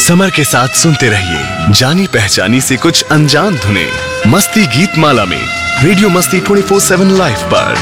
Summer के साथ सुनते रहिए जानी पहचानी से कुछ अनजान धुने मस्ती गीत माला में रेडियो मस्ती 24/7 लाइव पर।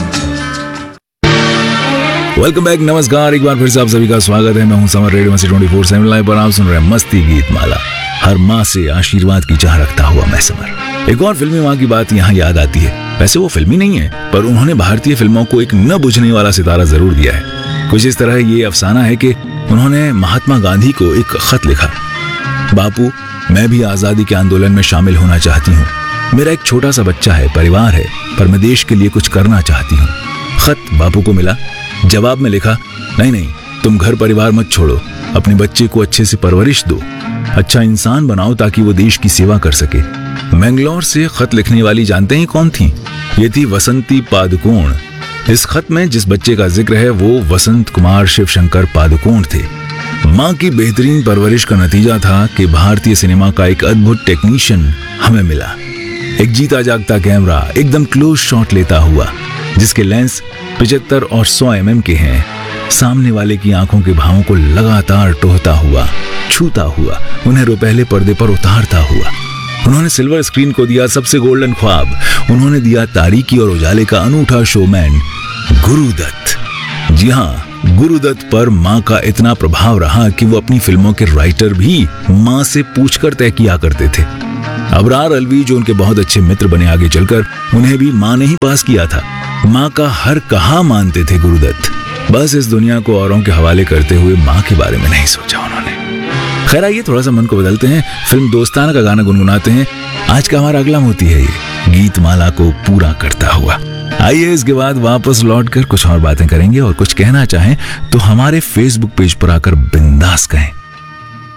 वेलकम बैक, नमस्कार, एक बार फिर से आप सभी का स्वागत है। मैं हूं समर, रेडियो मस्ती 24/7 लाइव पर आप सुन रहे हैं मस्ती गीत माला। हर माँ से आशीर्वाद की चाह रखता हुआ मैं समर। एक और फिल्मी माँ की बात यहाँ याद आती है। वैसे वो फिल्मी नहीं है, पर उन्होंने भारतीय फिल्मों को एक न बुझने वाला सितारा जरूर दिया है। कुछ इस तरह ये अफसाना है कि उन्होंने महात्मा गांधी को एक खत लिखा, बापू, मैं भी आजादी के आंदोलन में शामिल होना चाहती हूँ। मेरा एक छोटा सा बच्चा है, परिवार है, पर मैं देश के लिए कुछ करना चाहती हूँ। खत बापू को मिला। जवाब में लिखा, नहीं, तुम घर परिवार मत छोड़ो, अपने बच्चे को अच्छे से परवरिश दो, अच्छा इंसान बनाओ ताकि वो देश की सेवा कर सके। मैंगलोर से खत लिखने वाली जानते हैं कौन थी? ये थी वसंती पादुकोण। इस खत में जिस बच्चे का जिक्र है वो वसंत कुमार शिवशंकर पादुकोण थे। माँ की बेहतरीन परवरिश का नतीजा था कि भारतीय सिनेमा का एक अद्भुत टेक्नीशियन हमें मिला। एक जीता जागता कैमरा एकदम क्लोज शॉट लेता हुआ, जिसके लेंस 75 और 100 mm के हैं। सामने वाले की आंखों के भावों को लगातार टोहता हुआ, छूता हुआ, उन्हें रुपहले पर्दे पर उतारता हुआ। उन्होंने सिल्वर स्क्रीन को दिया सबसे गोल्डन ख्वाब। उन्होंने दिया तारीकी और उजाले का अनूठा शोमैन, गुरुदत्त। जी हाँ, गुरुदत्त पर माँ का इतना प्रभाव रहा कि वो अपनी फिल्मों के राइटर भी माँ से पूछकर तय किया करते थे। अबरार अलवी, जो उनके बहुत अच्छे मित्र बने आगे चलकर, उन्हें भी माँ ने ही पास किया था। माँ का हर कहा मानते थे गुरुदत्त। बस इस दुनिया को औरों के हवाले करते हुए माँ के बारे में नहीं सोचा उन्होंने। खैर, आइए थोड़ा सा मन को बदलते हैं, फिल्म दोस्ताना का गाना गुनगुनाते हैं। आज का हमारा अगला मोती है ये गीत माला को पूरा करता हुआ। आइए इसके बाद वापस लौटकर कुछ और बातें करेंगे, और कुछ कहना चाहें तो हमारे फेसबुक पेज पर आकर बिंदास कहें।